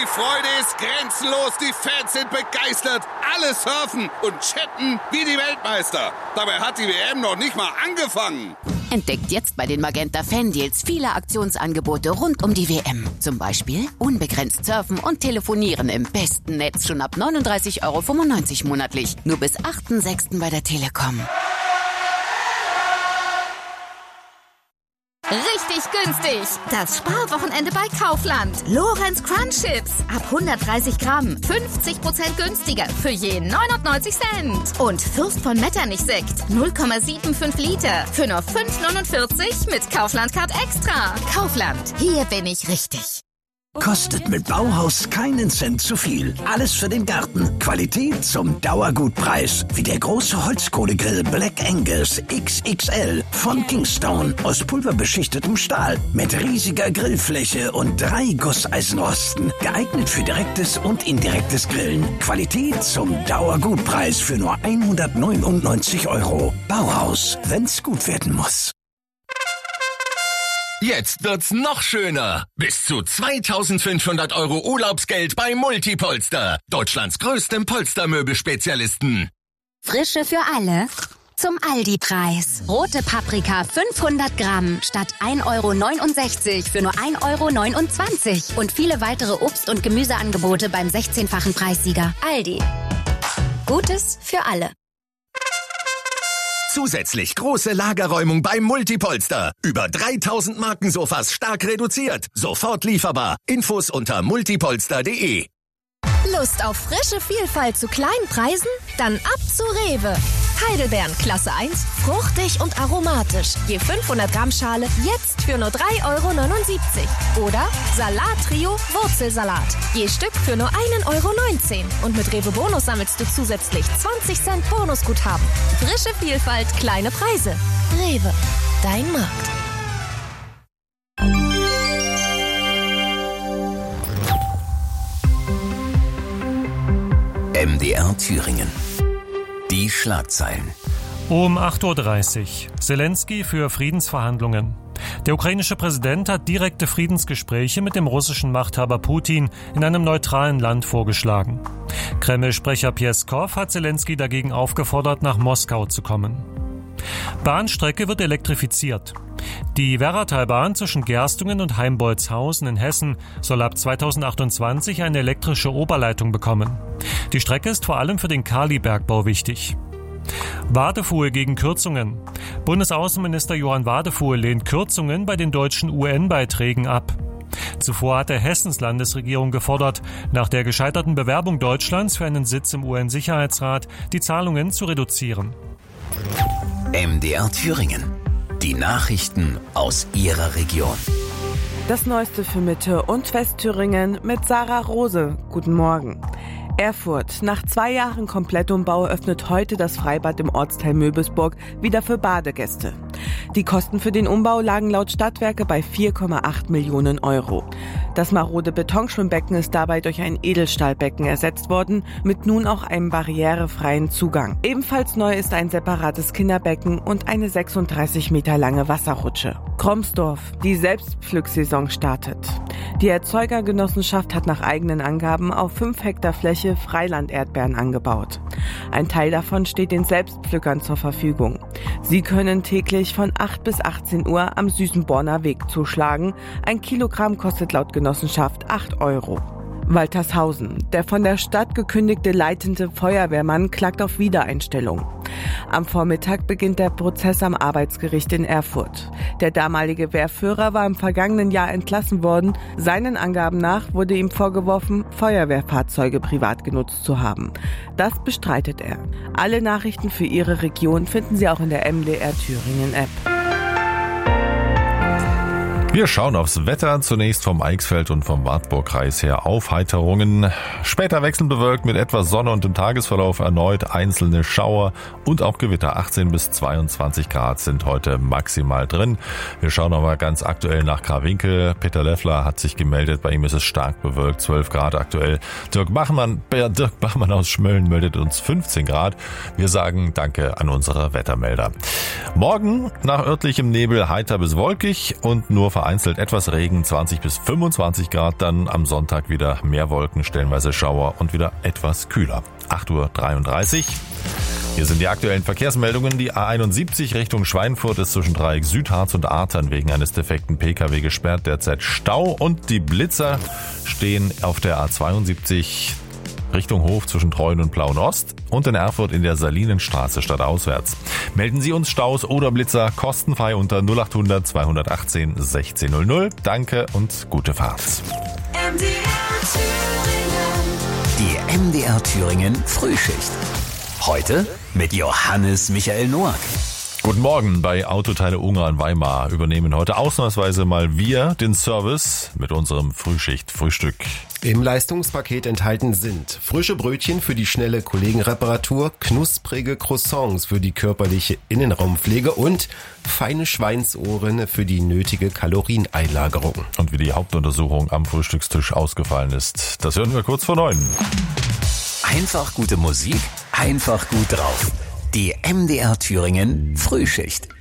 Die Freude ist grenzenlos, die Fans sind begeistert, alle surfen und chatten wie die Weltmeister. Dabei hat die WM noch nicht mal angefangen. Entdeckt jetzt bei den Magenta Fan-Deals viele Aktionsangebote rund um die WM. Zum Beispiel unbegrenzt surfen und telefonieren im besten Netz schon ab 39,95 € monatlich. Nur bis 8.6. bei der Telekom. Richtig günstig. Das Sparwochenende bei Kaufland. Lorenz Crunch Chips. Ab 130 Gramm. 50% günstiger. Für je 99 Cent. Und Fürst von Metternich Sekt. 0,75 Liter. Für nur 5,49 mit Kaufland Card Extra. Kaufland. Hier bin ich richtig. Kostet mit Bauhaus keinen Cent zu viel. Alles für den Garten. Qualität zum Dauergutpreis. Wie der große Holzkohlegrill Black Angus XXL von Kingstone aus pulverbeschichtetem Stahl mit riesiger Grillfläche und 3 Gusseisenrosten. Geeignet für direktes und indirektes Grillen. Qualität zum Dauergutpreis für nur 199 €. Bauhaus, wenn's gut werden muss. Jetzt wird's noch schöner. Bis zu 2.500 € Urlaubsgeld bei Multipolster. Deutschlands größtem Polstermöbelspezialisten. Frische für alle. Zum Aldi-Preis. Rote Paprika 500 Gramm statt 1,69 € für nur 1,29 €. Und viele weitere Obst- und Gemüseangebote beim 16-fachen Preissieger. Aldi. Gutes für alle. Zusätzlich große Lagerräumung beim Multipolster. Über 3.000 Markensofas stark reduziert. Sofort lieferbar. Infos unter multipolster.de. Lust auf frische Vielfalt zu kleinen Preisen? Dann ab zu Rewe. Heidelbeeren Klasse 1, fruchtig und aromatisch. Je 500 Gramm Schale jetzt für nur 3,79 €. Oder Salat-Trio Wurzelsalat. Je Stück für nur 1,19 €. Und mit Rewe Bonus sammelst du zusätzlich 20 Cent Bonusguthaben. Frische Vielfalt, kleine Preise. Rewe, dein Markt. MDR Thüringen. Die Schlagzeilen. Um 8:30 Uhr. Zelensky für Friedensverhandlungen. Der ukrainische Präsident hat direkte Friedensgespräche mit dem russischen Machthaber Putin in einem neutralen Land vorgeschlagen. Kreml-Sprecher Pjeskow hat Zelensky dagegen aufgefordert, nach Moskau zu kommen. Bahnstrecke wird elektrifiziert. Die Werratalbahn zwischen Gerstungen und Heimbolzhausen in Hessen soll ab 2028 eine elektrische Oberleitung bekommen. Die Strecke ist vor allem für den Kalibergbau wichtig. Wadefuhl gegen Kürzungen. Bundesaußenminister Johann Wadefuhl lehnt Kürzungen bei den deutschen UN-Beiträgen ab. Zuvor hatte Hessens Landesregierung gefordert, nach der gescheiterten Bewerbung Deutschlands für einen Sitz im UN-Sicherheitsrat die Zahlungen zu reduzieren. MDR Thüringen. Die Nachrichten aus Ihrer Region. Das Neueste für Mitte und Westthüringen mit Sarah Rose. Guten Morgen. Erfurt. Nach 2 Jahren Komplettumbau öffnet heute das Freibad im Ortsteil Möbelsburg wieder für Badegäste. Die Kosten für den Umbau lagen laut Stadtwerke bei 4,8 Millionen €. Das marode Betonschwimmbecken ist dabei durch ein Edelstahlbecken ersetzt worden, mit nun auch einem barrierefreien Zugang. Ebenfalls neu ist ein separates Kinderbecken und eine 36 Meter lange Wasserrutsche. Kromsdorf. Die Selbstpflücksaison startet. Die Erzeugergenossenschaft hat nach eigenen Angaben auf 5 Hektar Fläche Freiland-Erdbeeren angebaut. Ein Teil davon steht den Selbstpflückern zur Verfügung. Sie können täglich von 8 bis 18 Uhr am Süßenborner Weg zuschlagen. Ein Kilogramm kostet laut Genossenschaft 8 €. Waltershausen. Der von der Stadt gekündigte leitende Feuerwehrmann klagt auf Wiedereinstellung. Am Vormittag beginnt der Prozess am Arbeitsgericht in Erfurt. Der damalige Wehrführer war im vergangenen Jahr entlassen worden. Seinen Angaben nach wurde ihm vorgeworfen, Feuerwehrfahrzeuge privat genutzt zu haben. Das bestreitet er. Alle Nachrichten für Ihre Region finden Sie auch in der MDR Thüringen App. Wir schauen aufs Wetter, zunächst vom Eichsfeld und vom Wartburgkreis her. Aufheiterungen, später wechselnd bewölkt mit etwas Sonne und im Tagesverlauf erneut einzelne Schauer und auch Gewitter. 18 bis 22 Grad sind heute maximal drin. Wir schauen nochmal ganz aktuell nach Krawinkel. Peter Leffler hat sich gemeldet, bei ihm ist es stark bewölkt, 12 Grad aktuell. Dirk Bachmann aus Schmölln meldet uns 15 Grad. Wir sagen Danke an unsere Wettermelder. Morgen nach örtlichem Nebel heiter bis wolkig und nur vereinzelt vereinzelt etwas Regen, 20 bis 25 Grad. Dann am Sonntag wieder mehr Wolken, stellenweise Schauer und wieder etwas kühler. 8:33 Uhr. Hier sind die aktuellen Verkehrsmeldungen. Die A71 Richtung Schweinfurt ist zwischen Dreieck Südharz und Artern wegen eines defekten Pkw gesperrt. Derzeit Stau und die Blitzer stehen auf der A72 Richtung Hof zwischen Treuen und Plauen-Ost und in Erfurt in der Salinenstraße stadtauswärts. Melden Sie uns Staus oder Blitzer kostenfrei unter 0800 218 1600. Danke und gute Fahrt. Die MDR Thüringen Frühschicht. Heute mit Johannes Michael Noack. Guten Morgen. Bei Autoteile Ungarn Weimar übernehmen heute ausnahmsweise mal wir den Service mit unserem Frühschicht-Frühstück. Im Leistungspaket enthalten sind frische Brötchen für die schnelle Kollegenreparatur, knusprige Croissants für die körperliche Innenraumpflege und feine Schweinsohren für die nötige Kalorieneinlagerung. Und wie die Hauptuntersuchung am Frühstückstisch ausgefallen ist, das hören wir kurz vor 9. Einfach gute Musik, einfach gut drauf. Die MDR Thüringen Frühschicht.